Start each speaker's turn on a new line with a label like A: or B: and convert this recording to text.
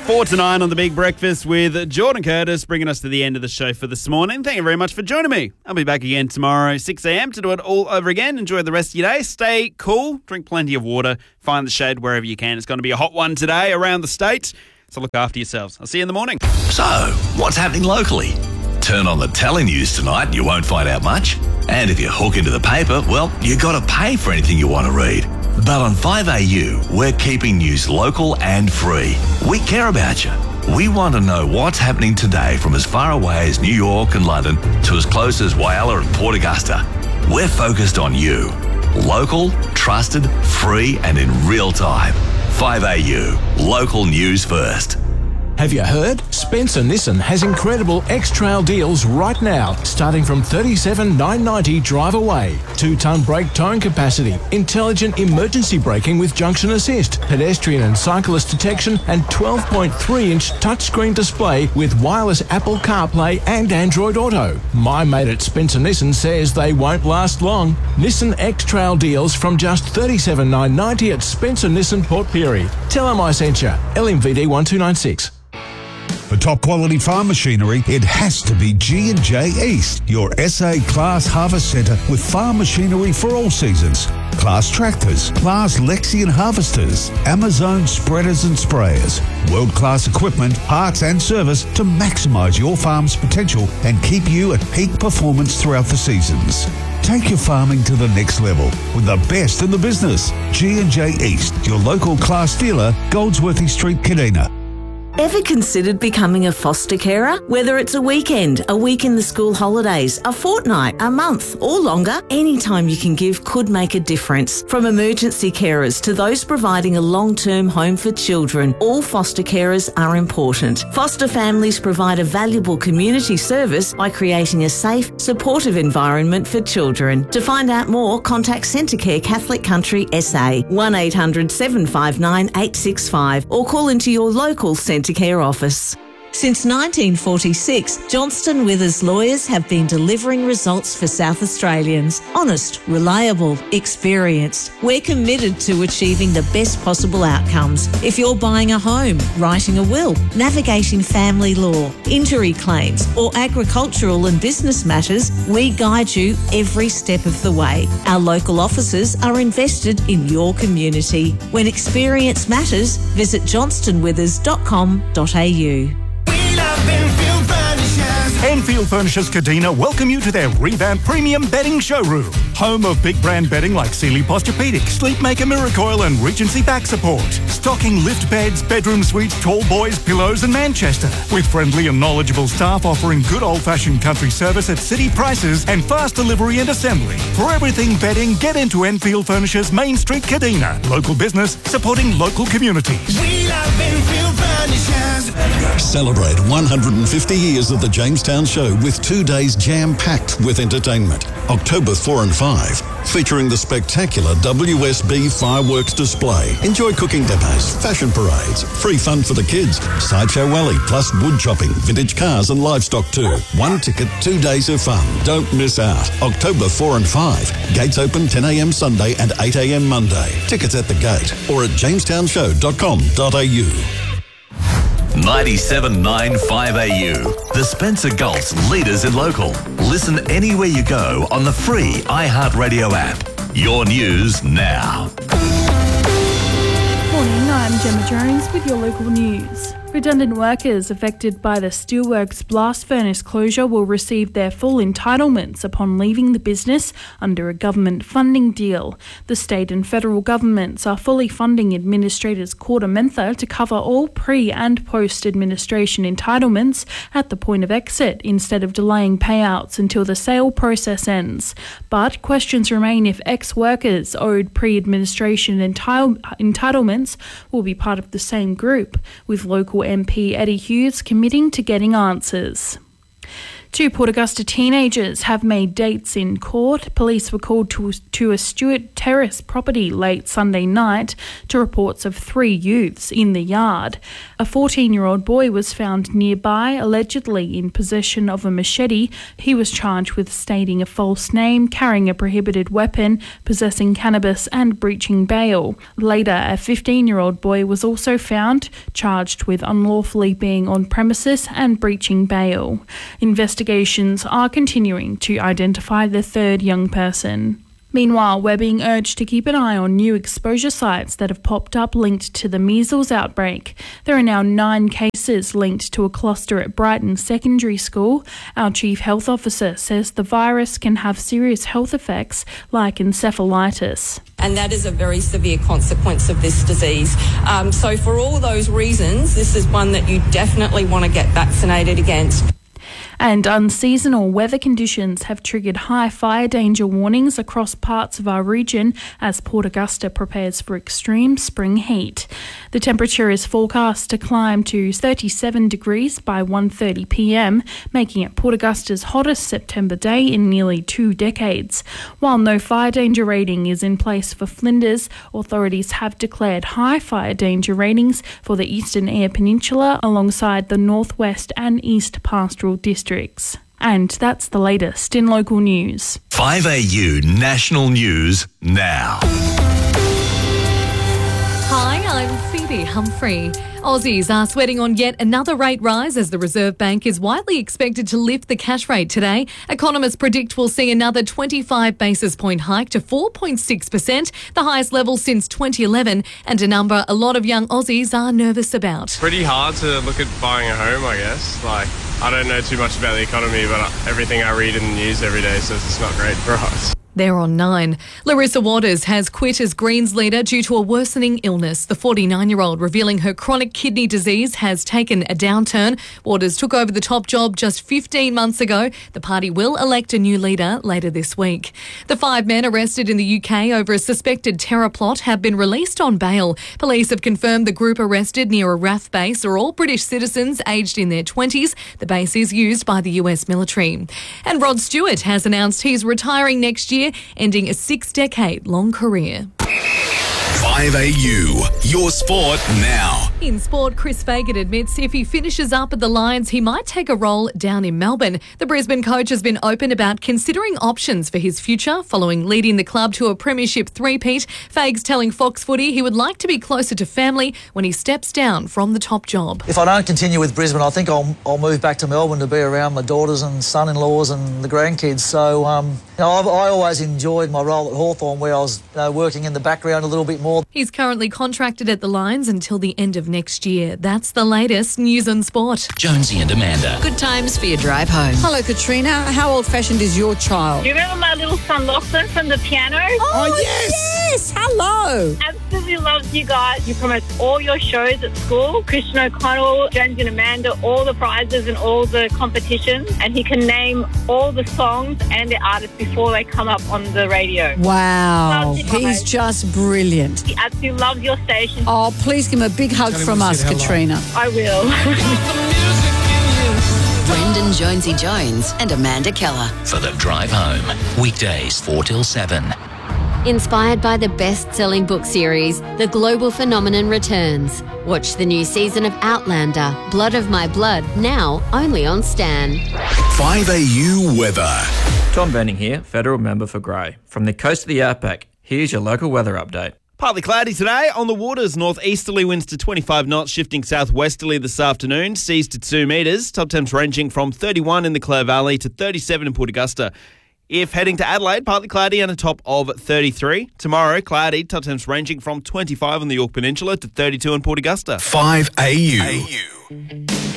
A: 4 to 9 on The Big Breakfast with Jordan Curtis, bringing us to the end of the show for this morning. Thank you very much for joining me. I'll be back again tomorrow, 6 a.m, to do it all over again. Enjoy the rest of your day. Stay cool. Drink plenty of water. Find the shade wherever you can. It's going to be a hot one today around the state, so look after yourselves. I'll see you in the morning.
B: So, what's happening locally? Turn on the telenews tonight and you won't find out much. And if you hook into the paper, well, you got to pay for anything you want to read. But on 5AU, we're keeping news local and free. We care about you. We want to know what's happening today from as far away as New York and London to as close as Whyalla and Port Augusta. We're focused on you. Local, trusted, free and in real time. 5AU, local news first.
C: Have you heard? Spencer Nissan has incredible X-Trail deals right now, starting from $37,990 drive away. 2-ton brake towing capacity, intelligent emergency braking with junction assist, pedestrian and cyclist detection, and 12.3-inch touchscreen display with wireless Apple CarPlay and Android Auto. My mate at Spencer Nissan says they won't last long. Nissan X-Trail deals from just $37,990 at Spencer Nissan Port Pirie. Tell them I sent you. LMVD 1296.
D: For top quality farm machinery, it has to be G&J East, your SA Class Harvest Centre with farm machinery for all seasons. Class tractors, Class Lexion harvesters, Amazon spreaders and sprayers. World-class equipment, parts and service to maximise your farm's potential and keep you at peak performance throughout the seasons. Take your farming to the next level with the best in the business. G&J East, your local Class dealer, Goldsworthy Street, Kadina.
E: Ever considered becoming a foster carer? Whether it's a weekend, a week in the school holidays, a fortnight, a month, or longer, any time you can give could make a difference. From emergency carers to those providing a long-term home for children, all foster carers are important. Foster families provide a valuable community service by creating a safe, supportive environment for children. To find out more, contact Centrecare Catholic Country SA, 1800 759 865, or call into your local Centrecare office. Since 1946, Johnston Withers lawyers have been delivering results for South Australians. Honest, reliable, experienced. We're committed to achieving the best possible outcomes. If you're buying a home, writing a will, navigating family law, injury claims, or agricultural and business matters, we guide you every step of the way. Our local offices are invested in your community. When experience matters, visit johnstonwithers.com.au.
F: Enfield Furnishers Kadina welcome you to their revamped premium bedding showroom. Home of big brand bedding like Sealy Posturepedic, Sleepmaker Miracoil and Regency Back Support. Stocking lift beds, bedroom suites, tall boys, pillows and Manchester. With friendly and knowledgeable staff offering good old-fashioned country service at city prices and fast delivery and assembly. For everything bedding, get into Enfield Furnishers Main Street Kadina. Local business supporting local communities.
G: We love Enfield Furnishers.
H: Celebrate 150 years of the Jamestown Show with 2 days jam-packed with entertainment. October 4 and 5, featuring the spectacular WSB fireworks display. Enjoy cooking demos, fashion parades, free fun for the kids, Sideshow Alley, plus wood chopping, vintage cars and livestock too. 1 ticket, 2 days of fun. Don't miss out. October 4 and 5. Gates open 10 a.m. Sunday and 8 a.m. Monday. Tickets at the gate or at jamestownshow.com.au.
B: 97.9 5AU, the Spencer Gulf's leaders in local. Listen anywhere you go on the free iHeartRadio app. Your news now.
I: Morning, I'm Gemma Jones with your local news. Redundant workers affected by the Steelworks blast furnace closure will receive their full entitlements upon leaving the business under a government funding deal. The state and federal governments are fully funding administrators KordaMentha to cover all pre- and post-administration entitlements at the point of exit instead of delaying payouts until the sale process ends. But questions remain if ex-workers owed pre-administration entitlements will be part of the same group, with local MP Eddie Hughes committing to getting answers. Two Port Augusta teenagers have made dates in court. Police were called to a Stuart Terrace property late Sunday night to reports of 3 youths in the yard. A 14-year-old boy was found nearby, allegedly in possession of a machete. He was charged with stating a false name, carrying a prohibited weapon, possessing cannabis and breaching bail. Later, a 15-year-old boy was also found, charged with unlawfully being on premises and breaching bail. Investigations are continuing to identify the third young person. Meanwhile, we're being urged to keep an eye on new exposure sites that have popped up linked to the measles outbreak. There are now 9 cases linked to a cluster at Brighton Secondary School. Our Chief Health Officer says the virus can have serious health effects like encephalitis.
J: And that is a very severe consequence of this disease. So for all those reasons, this is one that you definitely want to get vaccinated against.
I: And unseasonal weather conditions have triggered high fire danger warnings across parts of our region as Port Augusta prepares for extreme spring heat. The temperature is forecast to climb to 37 degrees by 1:30 p.m, making it Port Augusta's hottest September day in nearly 2 decades. While no fire danger rating is in place for Flinders, authorities have declared high fire danger ratings for the Eastern Eyre Peninsula alongside the Northwest and East Pastoral Districts. And that's the latest in local news.
B: 5AU National News now.
K: Hi, I'm Phoebe Humphrey. Aussies are sweating on yet another rate rise as the Reserve Bank is widely expected to lift the cash rate today. Economists predict we'll see another 25 basis point hike to 4.6%, the highest level since 2011, and a number a lot of young Aussies are nervous about.
L: Pretty hard to look at buying a home, I guess. I don't know too much about the economy, but everything I read in the news every day says it's not great for us.
K: They're on 9. Larissa Waters has quit as Greens leader due to a worsening illness. The 49-year-old revealing her chronic kidney disease has taken a downturn. Waters took over the top job just 15 months ago. The party will elect a new leader later this week. The 5 men arrested in the UK over a suspected terror plot have been released on bail. Police have confirmed the group arrested near a RAF base are all British citizens aged in their 20s. The base is used by the US military. And Rod Stewart has announced he's retiring next year, ending a 6-decade-long career.
B: 5AU, your sport now.
K: In sport, Chris Fagan admits if he finishes up at the Lions, he might take a role down in Melbourne. The Brisbane coach has been open about considering options for his future following leading the club to a premiership three-peat. Fags telling Fox Footy he would like to be closer to family when he steps down from the top job.
M: If I don't continue with Brisbane, I think I'll move back to Melbourne to be around my daughters and son-in-laws and the grandkids. So, I always enjoyed my role at Hawthorn where I was working in the background a little bit more.
K: He's currently contracted at the Lions until the end of next year. That's the latest news on sport.
N: Jonesy and Amanda.
O: Good times for your drive home.
P: Hello, Katrina. How old-fashioned is your child?
Q: Do you remember my little son Lachlan from the piano?
P: Oh, yes! Yes! Hello!
Q: Absolutely loves you guys. You promote all your shows at school. Christian O'Connell, Jonesy and Amanda, all the prizes and all the competitions. And he can name all the songs and the artists before they come up on the radio.
P: Wow. He's just brilliant.
Q: He absolutely loves your station.
P: Oh, please give him a big hug from us, Katrina.
Q: I will.
O: Brendan Jonesy Jones and Amanda Keller.
N: For the drive home. Weekdays 4 till 7.
R: Inspired by the best-selling book series, The Global Phenomenon returns. Watch the new season of Outlander, Blood of My Blood, now only on Stan.
B: 5AU weather.
S: Tom Benning here, Federal Member for Grey. From the coast of the Outback, here's your local weather update.
A: Partly cloudy today. On the waters, northeasterly winds to 25 knots, shifting southwesterly this afternoon. Seas to 2 metres. Top temps ranging from 31 in the Clare Valley to 37 in Port Augusta. If heading to Adelaide, partly cloudy and a top of 33. Tomorrow, cloudy, top temps ranging from 25 on the Yorke Peninsula to 32 in Port Augusta.
B: 5AU.